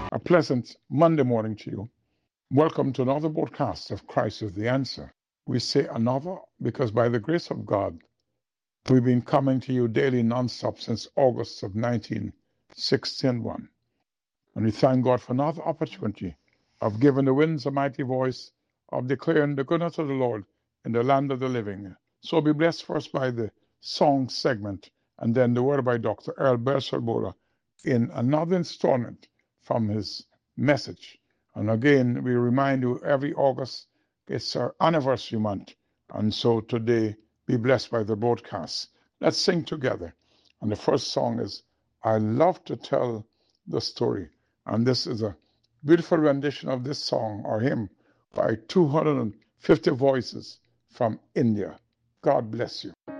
A pleasant Monday morning to you. Welcome to another broadcast of Christ is the Answer. We say another because by the grace of God, we've been coming to you daily nonstop since August of 1961. And we thank God for another opportunity of giving the winds a mighty voice, of declaring the goodness of the Lord in the land of the living. So be blessed first by the song segment and then the word by Dr. Earl Bersalbola in another installment from his message. And again, we remind you every August it's our anniversary month. And so today, be blessed by the broadcast. Let's sing together. And the first song is I Love to Tell the Story. And this is a beautiful rendition of this song or hymn by 250 voices from India. God bless you.